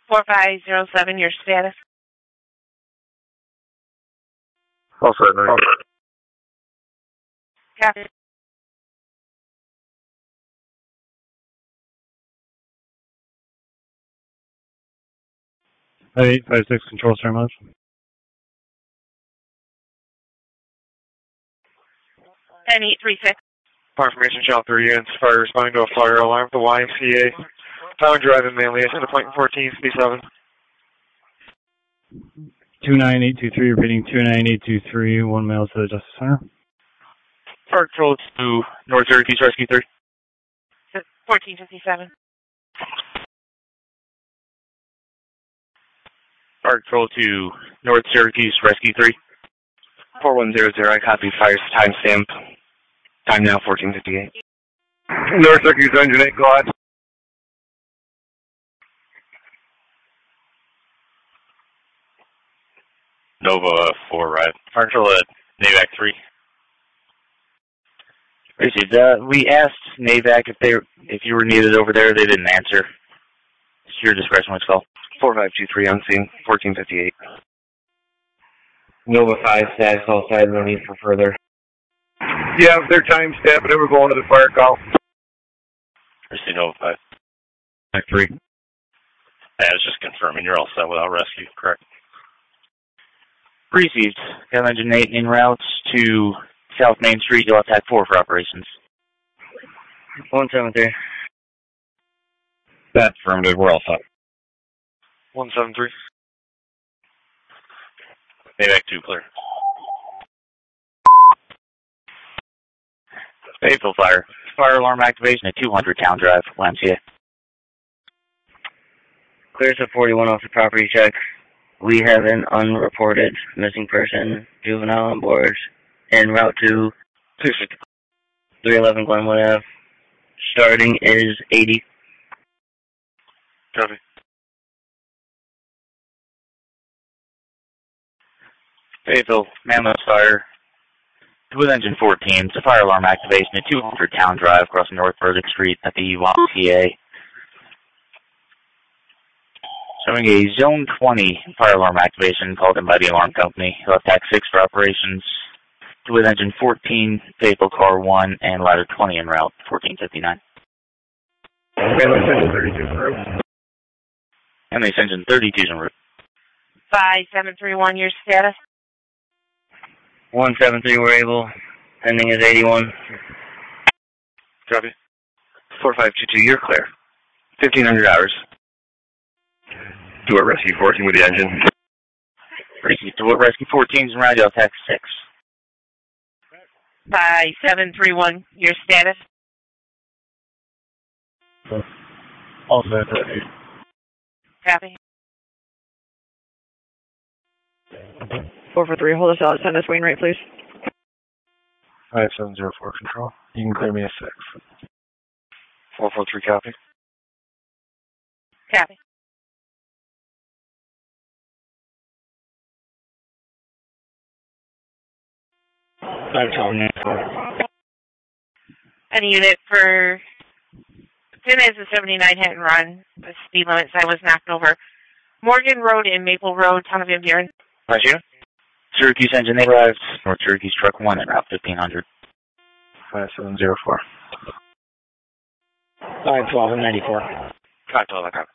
4507, your status. All set, man. Copy. At 856, control center mode. And 836. Confirmation, Channel 3 units. Fire responding to a fire alarm at the YMCA. Town Drive in Manly. At point 14, speed 7. 29823, repeating 29823, 1 mile to the Justice Center. Fire control to North Syracuse Rescue 3. 1457. Fire control to North Syracuse Rescue 3. 4100, I copy. Fire timestamp. Time now 1458. North Syracuse Engine 8, go ahead. Nova 4, right? Fire control at NAVAC 3. We asked NAVAC if you were needed over there. They didn't answer. It's your discretion. Let's call. 4523 on scene, 1458. Nova 5 status all side. No need for further. Yeah, they're timestamped, but they were going to the fire call. Receive Nova 5. Back 3. Yeah, I was just confirming you're all set without rescue, correct? Received. Got engine 8 in route to South Main Street. You'll attack 4 for operations. 173. That's affirmative. We're all set. 173. NAVAC 2, clear. Fayetteville Fire. Fire alarm activation at 200 Town Drive, YMCA. Clears at 41 off the property check. We have an unreported missing person, juvenile on board, en route to 311 Glenwood Ave. Starting is 80. Copy. Fayetteville, Mammoth Fire. With engine 14, it's a fire alarm activation at 200 Town Drive, crossing North Burdick Street at the YMCA. Showing a Zone 20 fire alarm activation called in by the alarm company. He'll attack 6 for operations. With engine 14, Fayetteville Car 1, and ladder 20 en route, 1459. And they engine 32 en route. 5731, your status. 173, we're able. Pending is 81. Copy. 4522, you're clear. 1500 hours. Do a rescue 14 with the engine. Receive to rescue 14's and radio attack 6. 5731, your status. All set. Copy. 443, hold us out. Send us Wainwright, please. 5704, control. You can clear me a 6. 443, copy. Copy. Any unit for Pin is a 79 hit and run. The speed limit sign was knocked over. Morgan Road and Maple Road, Town of Van Buren. Right here. Syracuse engine 8 arrives. North Syracuse truck 1 at route 1500. 5704. 512 and 94. 512, I got it.